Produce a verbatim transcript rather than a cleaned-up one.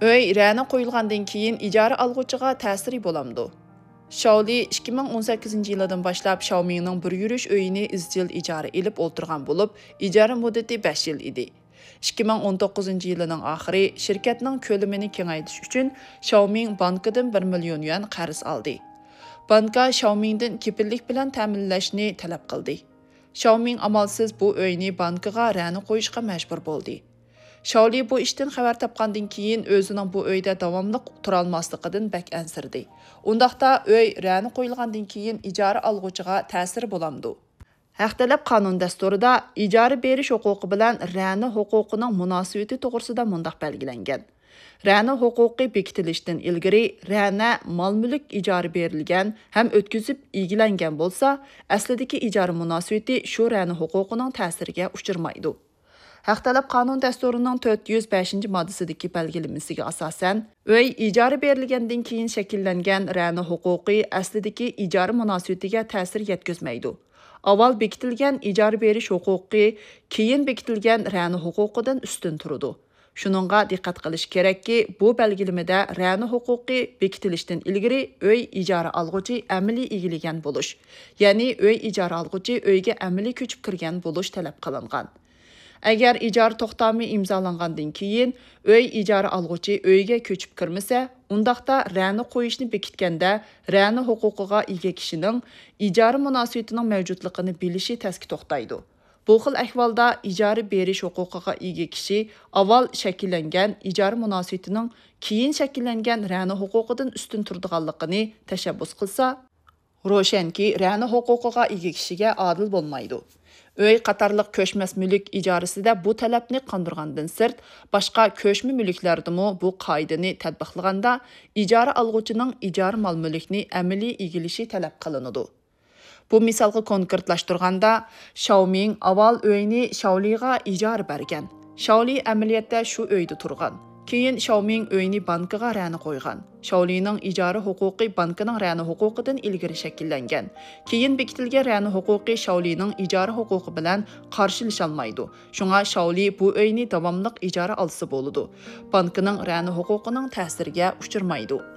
Öy rəna qoyulğandan keyin ijara alğuchiga ta'siri bo'lamdi. Xiaoli ikki ming o'n sakkizinchi yildan boshlab Xiaomining bir yurish uyini izchil ijara elib o'ltirgan bo'lib, ijara muddati besh yil edi. ikki ming o'n to'qqizinchi yilining oxiri shirkatning ko'lamini kengaytirish uchun Xiaomi bankidan bir million yuan qarz oldi. Banka Xiaomidan kepillik bilan ta'minlashni talab qildi. Xiaomi amalsiz bu uyni bankiga rəna qo'yishga majbur bo'ldi. Xiaoli bu ishdan xabar topgandan keyin o'zining bu uyda davomliq tura olmasligidan bak ansirdi. Undaqda uy rəna qo'yilgandan keyin ijara alg'uchiga ta'sir bo'lamdi. Haq talab qonun dasturida ijara berish huquqi bilan rəna huquqining munosabati to'g'risida mundaq belgilangan. Rəna huquqi bekitilishdan ilgari rəna mol-mulk ijara berilgan ham o'tkazib egilangan bo'lsa, aslidagi ijara munosabati shu rəna huquqining ta'siriga uchirmaydi. Haq talab qonun dasturining to'rt yuz beshinchi moddasidagi belgilamasiga asosan, uy ijara berilgandan keyin shakllangan rəna huquqi aslidagi ijara munosabatiga ta'sir yetkazmaydi. Avval bekitilgan ijara berish huquqi keyin bekitilgan rəna huquqidan ustun turadi. Shuningga diqqat qilish kerakki, bu belgilamada rəna huquqi bekitilishdan ilgari uy ijara alg'uchi amaliy egilagan bo'lish, ya'ni uy ijara alg'uchi uyga amaliy ko'chib kirgan bo'lish talab qilingan. Agar ijara to'xtami imzolangandan keyin uy ijara alg'uchi uyga ko'chib kirmasa, undaqda rəna qo'yishni bekitganda rəna huquqiga ega kishining ijara munosabatining mavjudligini bilishi tasga to'xtaydi. Bu xil ahvolda ijara berish huquqiga ega kishi avval shakllangan ijara munosabatining keyin shakllangan rəna huquqidan ustun turadiganligini tashabbus qilsa, ro'shanki rəna huquqiga ega kishiga adil bo'lmaydi. Uy qatarlıq ko'chmas mulk ijorasida bu talabni qondirgandan sirt, boshqa ko'chma mulklardimi bu qoidani tatbiqlaganda ijara alg'uchining ijara mol-mulkni amaliy egilishi talab qilinadi. Bu misolga konkretlashtirganda, Xiaomi avval uyni Xiaoliga ijara bergan. Xiaoli amaliyotda shu uyda turgan. Keyin Xiaomi uyni bankiga rəna qo'ygan. Xiaolining ijara huquqi bankining rəna huquqidan ilgari shakllangan. Keyin bekitilgan rəna huquqi Xiaolining ijara huquqi bilan qarshilasholmaydi. Shunga Xiaoli bu uyni davomliq ijara olsa bo'ladi. Bankining rəna huquqining ta'siriga uchirmaydi.